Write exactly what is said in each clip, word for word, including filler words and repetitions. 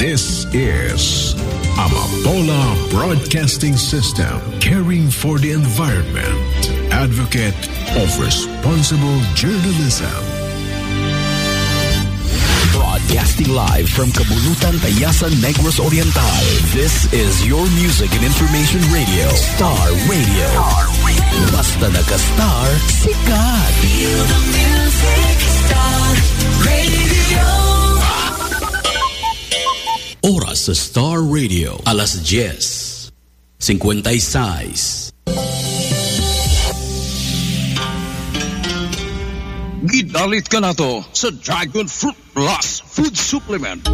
This is Amapola Broadcasting System, caring for the environment, advocate of responsible journalism. Broadcasting live from Kabulutan, Tayasan, Negros Oriental. This is your music and information radio, Star Radio. Star Radio. Basta naka-star, sikat. Feel the music, Star Radio. Oras sa Star Radio, alas diyes, fifty-six. Gidalit ka na to sa Dragon Fruit Plus Food Supplement.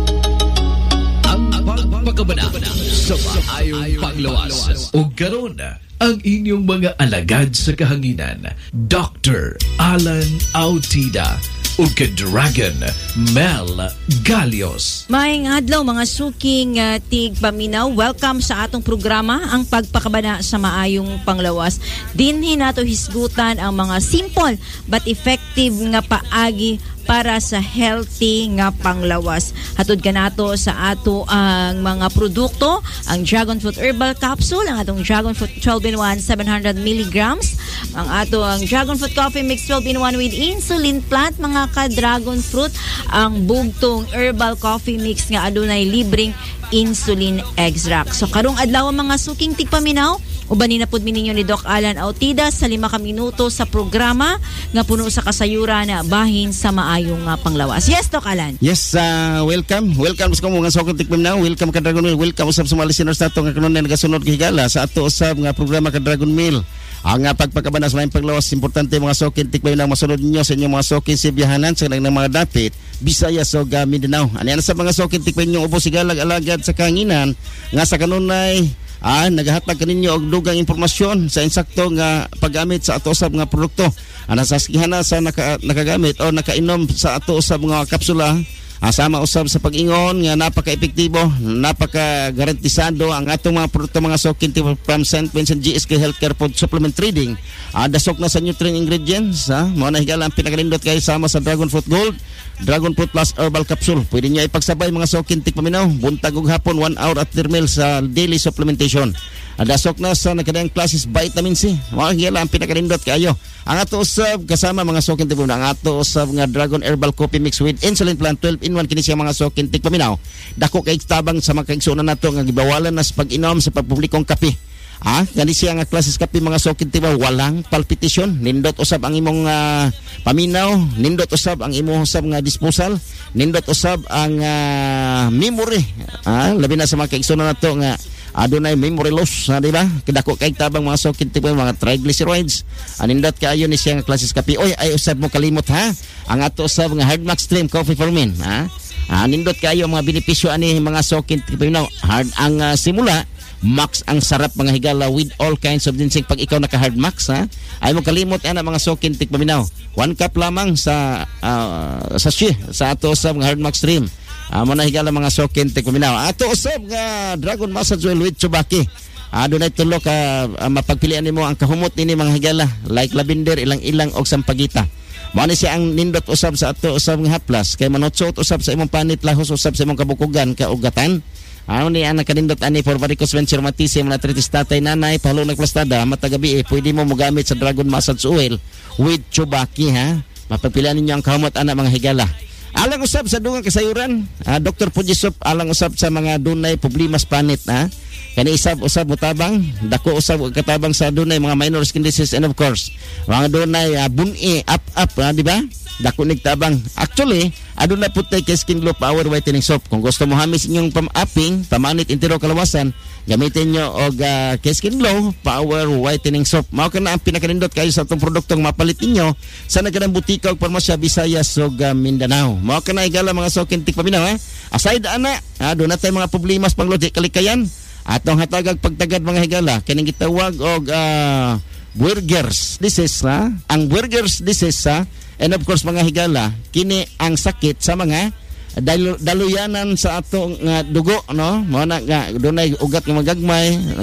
Ang pagpagabana sa maayong paglawas. O karon ang inyong mga alagad sa kahanginan, Doctor Alan Autida o ka-Dragon Mel Galios. Maayong adlaw mga suking uh, tigpaminaw. Welcome sa atong programa, ang pagpakabana sa maayong panglawas. Dinhi nato hisgutan ang mga simple but effective nga paagi para sa healthy nga panglawas. Hatod ka nato sa ato ang mga produkto, ang Dragon Fruit Herbal Capsule, ang atong Dragon Fruit twelve in one seven hundred milligrams, ang ato ang Dragon Fruit Coffee Mix twelve in one with insulin plant, mga ka-Dragon Fruit, ang bugtong Herbal Coffee Mix nga adunay libreng insulin extract. So karong adlaw mga suking tigpaminaw, ubanin na pud mininyo ni Doc Alan Autida sa lima ka minuto sa programa nga puno sa kasayuran na bahin sa maayong uh, panglawas. Yes, Doc Alan. Yes, uh, welcome. Welcome sa mga suking tigpaminaw. Welcome ka Dragon Mill. Welcome usab sa mga listeners nato nga kanon nagasunod higala sa ato usab nga programa ka Dragon Mill. Ang uh, pagpakabana sa maayong panglawas, importante mga suking tigpaminaw masunod ninyo sa inyong mga suking sa biyahanan sa ng mga dapit Visayas o uh, Mindanao. Ano yan sa mga suking tigpaminaw ubos sigalag alagad sa kahanginan nga sa kanunay ah nagahatag kaninyo og dugang impormasyon sa insakto nga paggamit sa ato usab nga produkto. Ana sa skihana sa naka, nakagamit o nakainom sa ato usab nga kapsula, asama usab sa pag-ingon nga napaka-epektibo, napaka-garantisado ang atong mga produkto mga suking from Saint Vincent G S K Healthcare Food Supplement Trading. Ah, dasok na sa nutrient ingredients, ha? Mao na higala ang pinakalindot kay sama sa Dragon Fruit Gold, Dragon Fruit Plus Herbal Capsule. Pwede niya ipagsabay mga suking tigpaminaw, buntag ug hapon one hour after meal sa daily supplementation. Adasok na sa nakadayang classes vitamin C. Mao higala ang pinakalindot kayo. Ang ato usab kasama mga suking tigpaminaw, ang ato usab nga Dragon Herbal Coffee Mix with insulin plant twelve in one kini siya mga suking tigpaminaw. Dako kay tabang sa mga kaigsunan nato nga gibawalan na sa pag-inom sa pagpublikong kape. Ah, gani siya nga klases kape mga suking tigpaminaw, walang palpitation, nindot usab ang imong uh, paminaw, nindot usab ang imong usab nga disposal, nindot usab ang uh, memory. Ah, labi na sa mga kaigsunan nato nga adunay memory loss, ha, di ba? Kadako kay tabang mga suking tigpaminaw, mga triglycerides. Anindot kaayo ni siya nga klases kape. Oy, ay usab mo kalimot ha. Ang ato usab nga Hard Max Stream Coffee for Men, ha. Ah, nindot kaayo mga benepisyo ani mga suking tigpaminaw. Hard ang uh, simula, max ang sarap mga higala with all kinds of ginseng pag ikaw naka Hard Max, ha. Ay mo kalimot ana mga suking tigpaminaw. One cup lamang sa uh, sachet sa ato usab nga Hard Max Stream. Ah, mo na higala mga suking tigpaminaw. Ato usab nga Dragon Massage Oil with Chubaki. Ah, dunay tulo ka uh, mapagpilian nimo ang kahumot nini mga higala, like lavender, ilang-ilang og sampagita. Mao ni siya ang nindot usab sa ato usab nga haplas kay manotsot usab sa imong panit, lahos usab sa imong kabukugan kaugatan. Ano ni ang kanindot ani for varicose veins, rheumatism, arthritis, tatay, nanay, pahalo nagplastada, matagabi eh, pwede mo mogamit sa Dragon Massage Oil with Chubaki, ha. Mapagpilian ninyo ang kahumot ana mga higala. Alang usab sa dugang kasayuran, ah, Doctor Pujisop, alang usab sa mga dunay problema sa panit, ha. Kani isab usab mutabang, dako usab og katabang sa dunay mga minor skin disease, and of course, mga dunay uh, buni up up, ha, di ba? Dako nigtabang. Actually, aduna putay kay Skin Glow Power Whitening Soap. Kung gusto mo hamis inyong pam-upping, pamanit intero kalawasan, gamitin nyo og uh, kay Skin Glow Power Whitening Soap. Mao kana ang pinakanindot kayo sa atong produktong mapalit ninyo sa nagkanang butika ug parmasya Visayas ug uh, Mindanao. Mao kana igala mga suking tigpaminaw, ha. Aside ana, ha, doon na tayo mga problemas panglodi kalikayan. Atong hatagag pagtagad mga higala kining gitawag og uh, Buerger's disease, ha. Ang Buerger's disease, ha, and of course mga higala, kini ang sakit sa mga dalu- daluyanan sa atong uh, dugo, no? Mao na nga dunay ugat nga magagmay,